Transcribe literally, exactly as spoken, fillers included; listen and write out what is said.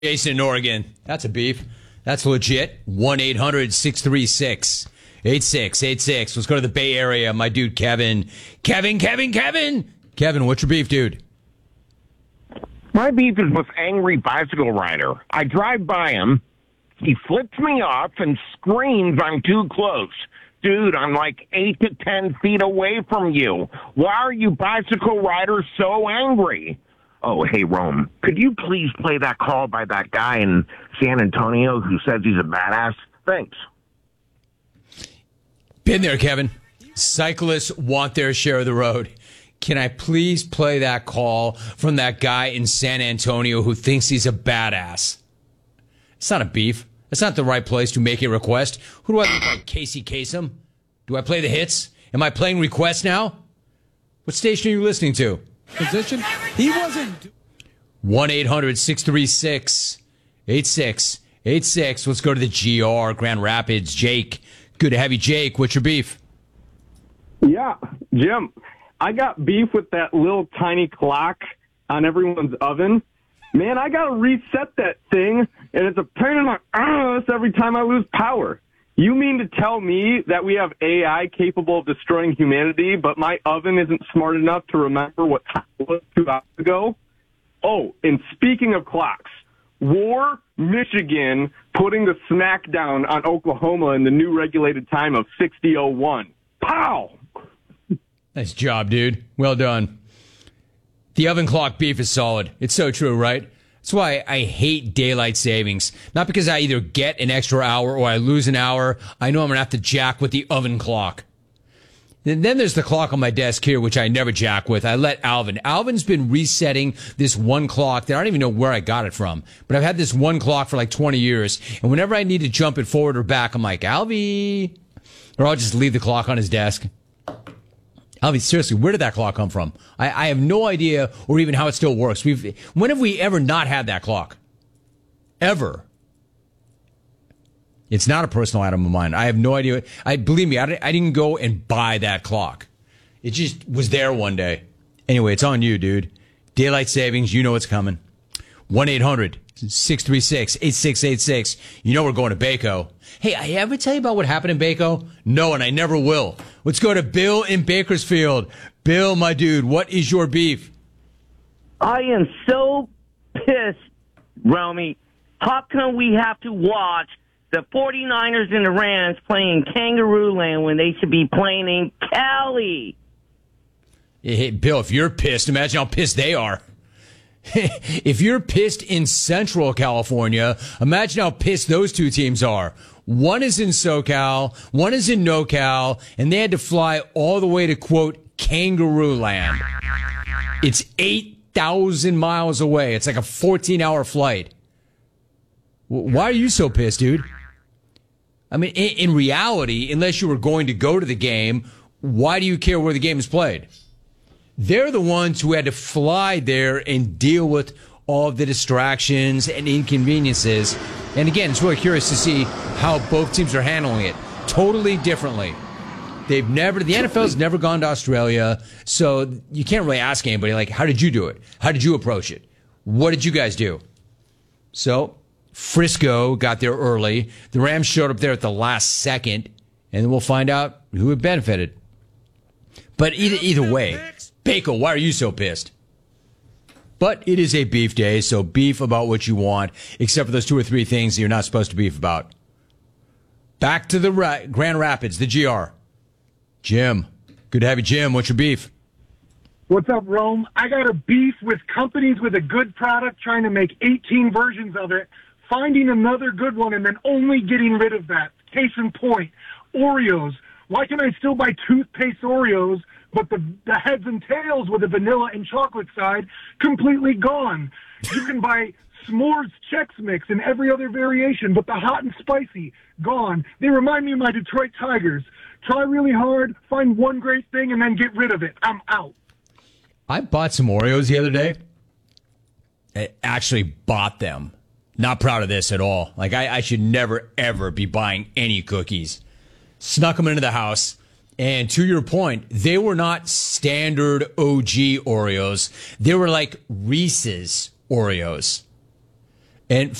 Jason in Oregon. That's a beef. That's legit. one eight hundred six three six eight six eight six. Let's go to the Bay Area. My dude, Kevin. Kevin, Kevin, Kevin. Kevin, what's your beef, dude? My beef is with angry bicycle rider. I drive by him. He flips me off and screams I'm too close. Dude, I'm like eight to ten feet away from you. Why are you bicycle riders so angry? Oh, hey, Rome, could you please play that call by that guy in San Antonio who says he's a badass? Thanks. Been there, Kevin. Cyclists want their share of the road. Can I please play that call from that guy in San Antonio who thinks he's a badass? It's not a beef. It's not the right place to make a request. Who do I look like, Casey Kasem? Do I play the hits? Am I playing requests now? What station are you listening to? Position. He wasn't. one eight hundred six three six eight six eight six. Let's go to the G R, Grand Rapids. Jake. Good to have you, Jake. What's your beef? Yeah, Jim. I got beef with that little tiny clock on everyone's oven. Man, I got to reset that thing, and it's a pain in my ass every time I lose power. You mean to tell me that we have A I capable of destroying humanity, but my oven isn't smart enough to remember what time it was two hours ago? Oh, and speaking of clocks, War, Michigan putting the smackdown on Oklahoma in the new regulated time of sixty oh one. Pow! Nice job, dude. Well done. The oven clock beef is solid. It's so true, right? That's why I hate daylight savings. Not because I either get an extra hour or I lose an hour. I know I'm going to have to jack with the oven clock. And then there's the clock on my desk here, which I never jack with. I let Alvin. Alvin's been resetting this one clock that I don't even know where I got it from. But I've had this one clock for like twenty years. And whenever I need to jump it forward or back, I'm like, Alvy. Or I'll just leave the clock on his desk. Alvy, seriously, where did that clock come from? I, I have no idea or even how it still works. We've When have we ever not had that clock? Ever. It's not a personal item of mine. I have no idea. I Believe me, I, I didn't go and buy that clock. It just was there one day. Anyway, it's on you, dude. Daylight savings, you know it's coming. one eight hundred six three six eight six eight six. You know we're going to Baco. Hey, I ever tell you about what happened in Baco? No, and I never will. Let's go to Bill in Bakersfield. Bill, my dude, what is your beef? I am so pissed, Romy. How come we have to watch the 49ers and the Rams playing Kangaroo Land when they should be playing in Cali? Hey, Bill, if you're pissed, imagine how pissed they are. If you're pissed in Central California, imagine how pissed those two teams are. One is in SoCal, one is in NoCal, and they had to fly all the way to, quote, Kangaroo Land. It's eight thousand miles away. It's like a fourteen-hour flight. Why are you so pissed, dude? I mean, in, in reality, unless you were going to go to the game, why do you care where the game is played? They're the ones who had to fly there and deal with all of the distractions and inconveniences. And again, it's really curious to see how both teams are handling it totally differently. They've never, the N F L's never gone to Australia, so you can't really ask anybody, like, how did you do it? How did you approach it? What did you guys do? So, Frisco got there early. The Rams showed up there at the last second, and then we'll find out who it benefited. But either, either way, Baco, why are you so pissed? But it is a beef day, so beef about what you want, except for those two or three things that you're not supposed to beef about. Back to the Ra- Grand Rapids, the G R. Jim. Good to have you, Jim. What's your beef? What's up, Rome? I got a beef with companies with a good product trying to make eighteen versions of it, finding another good one, and then only getting rid of that. Case in point, Oreos. Why can I still buy toothpaste Oreos, but the, the heads and tails with the vanilla and chocolate side completely gone? You can buy s'mores Chex Mix in every other variation, but the hot and spicy, gone. They remind me of my Detroit Tigers. Try really hard, find one great thing, and then get rid of it. I'm out. I bought some Oreos the other day. I actually bought them. Not proud of this at all. Like, I, I should never, ever be buying any cookies. Snuck them into the house. And to your point, they were not standard O G Oreos. They were like Reese's Oreos. And